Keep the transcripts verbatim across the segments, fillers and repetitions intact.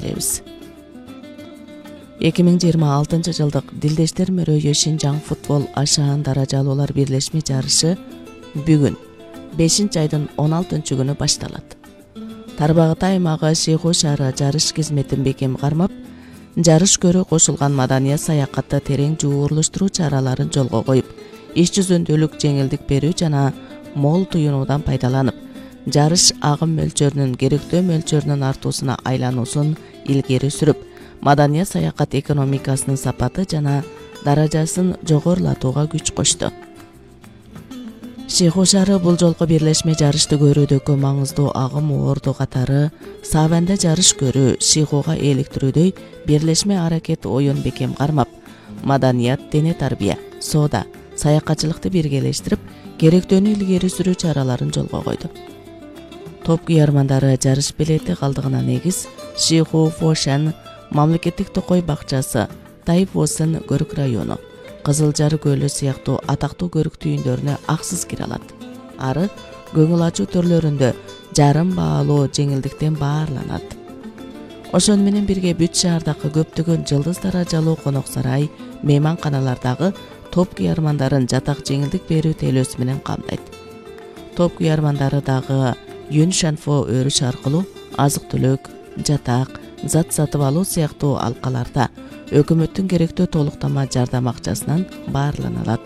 беребиз. эки миң жыйырма алтынчы жылдык Дилдештер мөрөйү Шинжаң футбол ашаан даражалуулар бирлешме жарышы бүгүн бешинчи айдын он алтынчы күнү башталат. Тарбагат аймагы Шыйгуу шаары жарыш кызметин бекем кармап, жарыш көрүү кошулган маданият саякатты терең жуурулуштуруу чараларын жолго коюп, иш жүзүндөлүк жеңилдик берүү жана мол туюнуудан пайдаланып, жарыш агым мөлчөрүнүн керектөө мөлчөрүнүн артуусуна айлануусун илгери сүрүп, маданият саякат экономикасынын сапаты жана даражасын жогорулатууга күч кошту. Шыйгуу шаары бул жолку бирлешме жарышты көрүүдөгү маңыздуу агым орду катары Сабанда жарыш көрүү, Шыйгууга eelиктирүүдөй бирлешме аракет оюн бекем кармап, маданият, дене тарбия, соода, саякатчылыкты биргелештирип, керектөөнү илгери сүрүү чараларын жолго койду. Топ күйөрмандары жарыш билети калдыгына негиз Шыйгуу Фошан мамлекеттик токой бакчасы, Тайфосын көрүк району, Кызылжар көлү сыяктуу атактуу көрүк түйүндөрүнө аксыз кире алат. Ары көңүл ачуу төрлөрүндө жарым баалуу жеңилдиктен баарланат. Ошону менен бирге бүт шаардагы көптөгөн жылдыз даражалуу конок сарай, мейманканалардагы топ күйөрмандарын жатак жеңилдик берүү тейлөөсү менен камтайт. Топ күйөрмандары дагы Юн Шанфо өрүш аркылуу азык-түлүк, жатак, зат сатып алуу сыяктуу алкаларда өкмөттүн керектөө толуктама жардам акчасынан баарлана алат.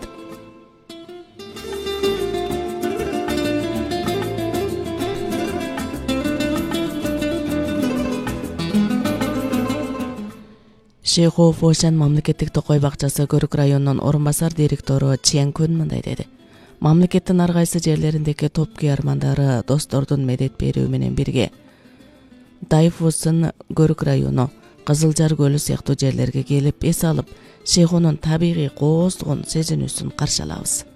Шыйгуу Фошан мамлекеттик токой бакчасы көрүк районунун орун басар директору Чен Күн мындай деди. Мамлекеттин ар кайсы жерлериндеги топ күйөрмандары достордун медет берүү менен бирге Тайфосын көрүк району, Кызылжар көлү сыяктуу жерлерге келип эс алып, Шыйгуунун табигый кооздугун сезинүүсүн каршы алабыз.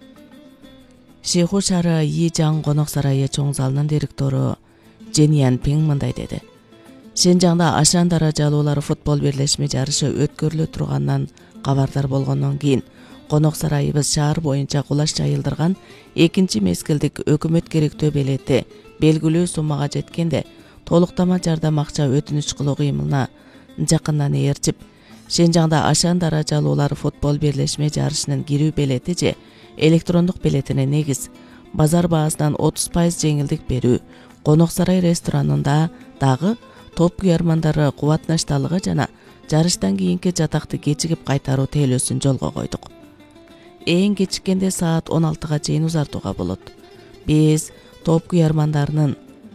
Шыйгуу шаары Йижаң конок сарайы чоң залынын директору Жен Янпиң мындай деди. Шинжаңда ашаан даражалуулар футбол бирлешме жарышы өткөрүлө турганынан кабардар болгондон кийин конок сарайыбыз шаар боюнча кулаш жайылдырган экинчи мезгилдик өкмөт керектөө белети белгилүү суммага жеткенде толуктама жардам акча өтүнүч кылуу кыймылына жакындан ээрчип, Шинжаңда ашаан даражалуулар футбол бирлешме жарышынын кирүү белети же электрондук белетине негиз базар баасынан отуз пайыз жеңилдик берүү, конок сарай ресторанында дагы топ күйөрмандары кубатнашталыгы жана жарыштан кийинки жатакты кечигип кайтаруу тейлөөсүн жолго койдук. Эң кечиккенде саат он алтыга чейин узартууга болот. Биз топ күйөрмандарынын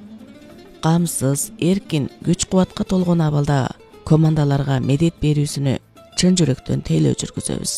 камсыз, эркин, күч кубатка толгон абалда командаларга медет берүүсүнө чын жүрөктөн тейлөө жүргүзөбүз.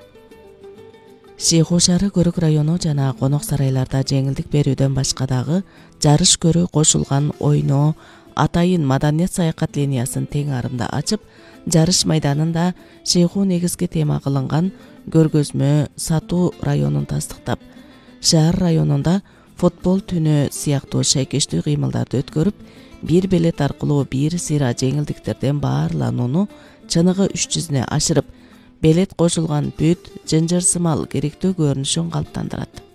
Шыйгуу шаары көрүк району жана конок сарайларда жеңилдик берүүдөн башка дагы жарыш көрүү кошулган ойноо, атайын маданият саякат линиясын тең арымда ачып, жарыш майданында Шыйгуу негизги тема кылынган көргөзмө сатуу районун тастыктап, шаар районунда футбол түнү сыяктуу шайкештүү кыймылдарды өткөрүп, бир билет аркылуу бир сыйра жеңилдиктерден баарланууну чыныгы үч жүзүнө ашырып, билет кошулган бүт жынжырсымал керектөө көрүнүшүн калыптандырат.